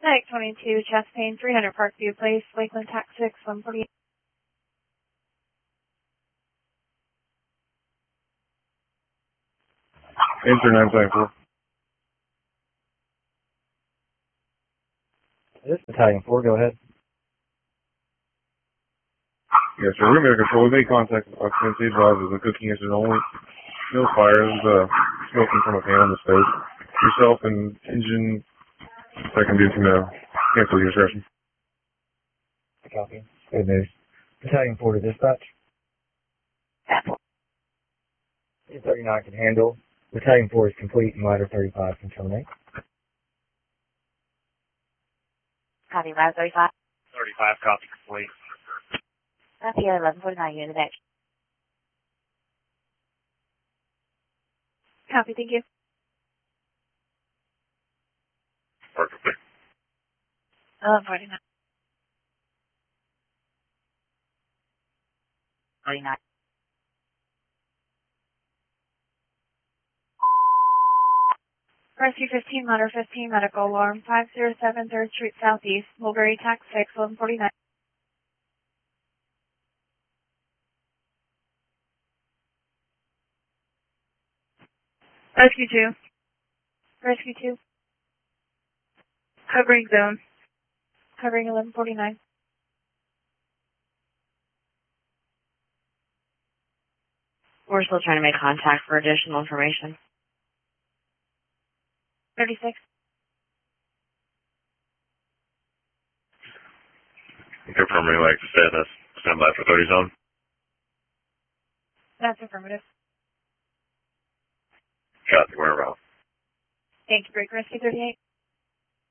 Medic 22, chest pain, 300 Parkview Place, Lakeland Tax 6, 148. Enter 974. This is Battalion 4, go ahead. Yes, sir. Room air control. We made contact with occupancy. Advised is a cooking incident only. No fires. Smoking from a pan on the stove. Yourself and engine second duty to cancel your session. Copy. Good news. Battalion 4 to dispatch. 39 can handle. Battalion 4 is complete and ladder 35 can terminate. Copy, ladder 35. 35, copy complete. Copy, 1149, unit action. Copy, thank you. Perfectly. 1149. 49. Rescue 15, ladder 15, medical alarm, 507 3rd Street Southeast, Mulberry Tax 6, 1149. Rescue 2. Rescue 2. Covering zone. Covering 1149. We're still trying to make contact for additional information. 36. Confirm relay status. Stand by for 30 zone. That's affirmative. Copy, whereabouts. Thank you, Break Rescue 38.